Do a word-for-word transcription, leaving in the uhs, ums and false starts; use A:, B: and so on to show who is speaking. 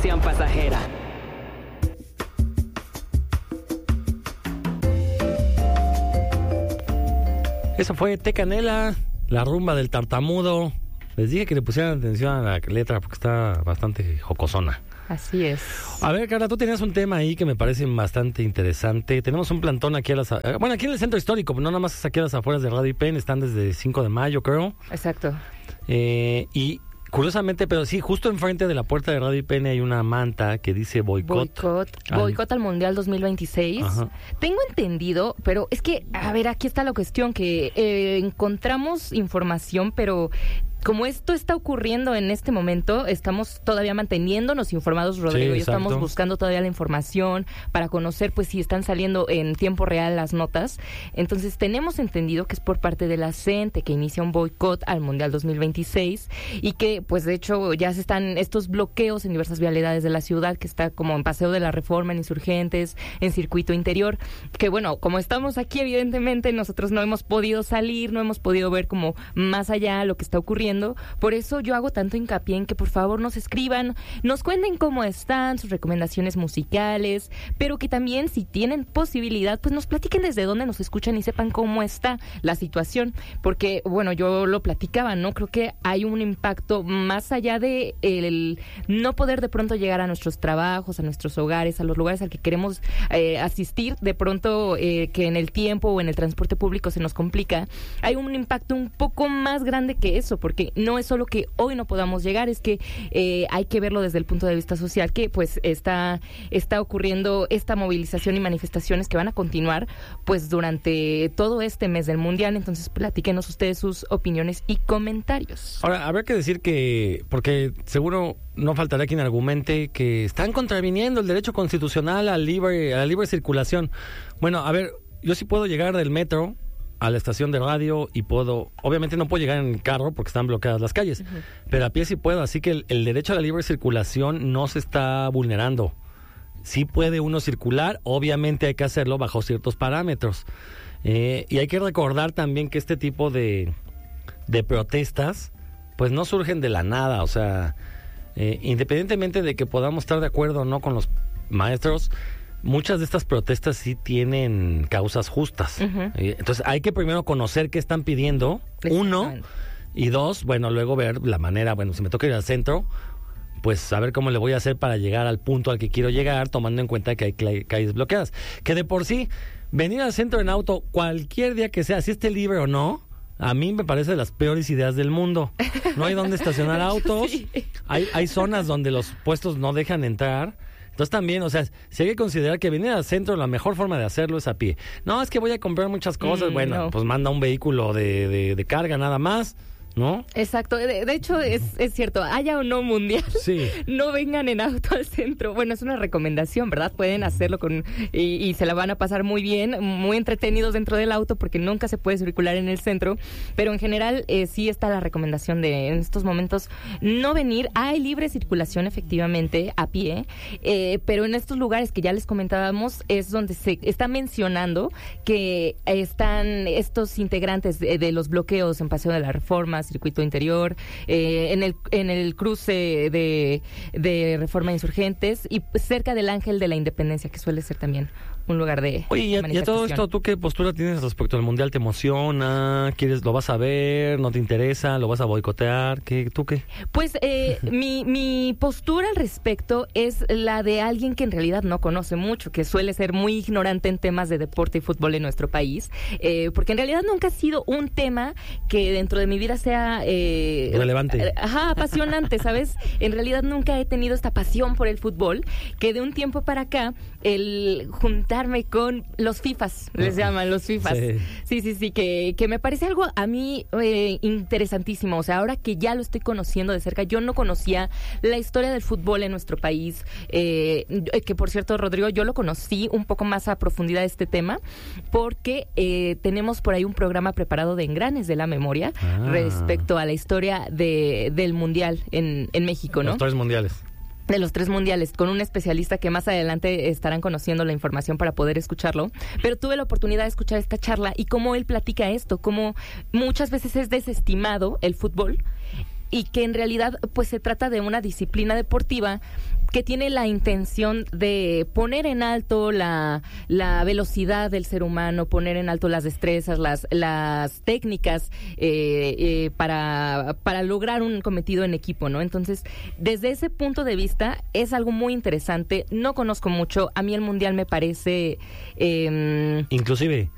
A: diversión pasajera.
B: Eso fue Té Canela, la rumba del tartamudo. Les dije que le pusieran atención a la letra porque está bastante jocosona.
C: Así es.
B: A ver, Carla, tú tenías un tema ahí que me parece bastante interesante. Tenemos un plantón aquí a las... Bueno, aquí en el centro histórico, no nada más aquí a las afueras de Radio I P N, están desde cinco de mayo, creo.
C: Exacto.
B: Eh, y curiosamente, pero sí, justo enfrente de la puerta de Radio I P N hay una manta que dice boicot.
C: Boicot,
B: al...
C: boicot al Mundial dos mil veintiséis.
B: Ajá.
C: Tengo entendido, pero es que, a ver, aquí está la cuestión, que eh, encontramos información, pero... Como esto está ocurriendo en este momento, estamos todavía manteniéndonos informados, Rodrigo,
B: Sí,
C: y estamos
B: exacto.
C: buscando todavía la información para conocer, pues, si están saliendo en tiempo real las notas. Entonces, tenemos entendido que es por parte de la CENTE que inicia un boicot al Mundial dos mil veintiséis y que, pues, de hecho, ya se están estos bloqueos en diversas vialidades de la ciudad, que está como en Paseo de la Reforma, en Insurgentes, en Circuito Interior, que, bueno, como estamos aquí, evidentemente, nosotros no hemos podido salir, no hemos podido ver como más allá lo que está ocurriendo. Por eso yo hago tanto hincapié en que por favor nos escriban, nos cuenten cómo están, sus recomendaciones musicales, pero que también si tienen posibilidad, pues nos platiquen desde dónde nos escuchan y sepan cómo está la situación, porque bueno, yo lo platicaba, ¿no? Creo que hay un impacto más allá de el no poder de pronto llegar a nuestros trabajos, a nuestros hogares, a los lugares al que queremos eh, asistir, de pronto eh, que en el tiempo o en el transporte público se nos complica. Hay un impacto un poco más grande que eso, porque no es solo que hoy no podamos llegar, es que eh, hay que verlo desde el punto de vista social, que pues está, está ocurriendo esta movilización y manifestaciones que van a continuar pues durante todo este mes del Mundial. Entonces platíquenos ustedes sus opiniones y comentarios.
B: Ahora, habrá que decir que, porque seguro no faltará quien argumente que están contraviniendo el derecho constitucional a, libre, a la libre circulación. Bueno, a ver, yo sí puedo llegar del metro a la estación de radio y puedo, obviamente no puedo llegar en carro porque están bloqueadas las calles, uh-huh. pero a pie sí puedo, así que el, el derecho a la libre circulación no se está vulnerando. Sí puede uno circular, obviamente hay que hacerlo bajo ciertos parámetros. Eh, y hay que recordar también que este tipo de, de protestas, pues no surgen de la nada, o sea, eh, independientemente de que podamos estar de acuerdo o no con los maestros, muchas de estas protestas sí tienen causas justas. Uh-huh. Entonces hay que primero conocer qué están pidiendo, uno, y dos, bueno, luego ver la manera, bueno, si me toca ir al centro, pues saber cómo le voy a hacer para llegar al punto al que quiero llegar, tomando en cuenta que hay calles bloqueadas. Que de por sí, venir al centro en auto cualquier día que sea, si esté libre o no, a mí me parece de las peores ideas del mundo. No hay dónde estacionar autos, sí. hay, hay zonas donde los puestos no dejan entrar. Entonces también, o sea, si hay que considerar que venir al centro, la mejor forma de hacerlo es a pie. No, es que voy a comprar muchas cosas. Mm, bueno, no. Pues manda un vehículo de, de, de carga nada más, ¿no?
C: Exacto. De, de hecho, es, es cierto, haya o no mundial,
B: sí.
C: no vengan en auto al centro. Bueno, es una recomendación, ¿verdad? Pueden hacerlo con y, y se la van a pasar muy bien, muy entretenidos dentro del auto, porque nunca se puede circular en el centro. Pero en general, eh, sí está la recomendación de en estos momentos no venir. Hay libre circulación, efectivamente, a pie, eh, pero en estos lugares que ya les comentábamos es donde se está mencionando que están estos integrantes de, de los bloqueos en Paseo de la Reforma, Circuito Interior, eh, en el en el cruce de, de Reforma Insurgentes y cerca del Ángel de la Independencia, que suele ser también un lugar de
B: Oye, y a, y a todo esto, ¿tú qué postura tienes respecto al Mundial? ¿Te emociona? ¿Quieres, lo vas a ver? ¿No te interesa? ¿Lo vas a boicotear? ¿Qué, ¿Tú qué?
C: Pues eh, mi, mi postura al respecto es la de alguien que en realidad no conoce mucho, que suele ser muy ignorante en temas de deporte y fútbol en nuestro país, eh, porque en realidad nunca ha sido un tema que dentro de mi vida sea... Eh,
B: relevante.
C: Ajá, apasionante, ¿sabes? En realidad nunca he tenido esta pasión por el fútbol, que de un tiempo para acá, el juntar con los FIFAs, les llaman los FIFAs. Sí, sí, sí, sí que, que me parece algo a mí eh, interesantísimo. O sea, ahora que ya lo estoy conociendo de cerca, yo no conocía la historia del fútbol en nuestro país, eh, que por cierto, Rodrigo, yo lo conocí un poco más a profundidad este tema, porque eh, tenemos por ahí un programa preparado de Engranes de la Memoria ah. respecto a la historia de, del Mundial en, en México, ¿no?
B: Los tres mundiales.
C: De los tres mundiales, con un especialista que más adelante estarán conociendo la información para poder escucharlo, pero tuve la oportunidad de escuchar esta charla y cómo él platica esto, cómo muchas veces es desestimado el fútbol y que en realidad pues se trata de una disciplina deportiva que tiene la intención de poner en alto la, la velocidad del ser humano, poner en alto las destrezas, las, las técnicas eh, eh, para, para lograr un cometido en equipo, ¿no? Entonces, desde ese punto de vista, es algo muy interesante. No conozco mucho. A mí el Mundial me parece... Eh,
B: Inclusive,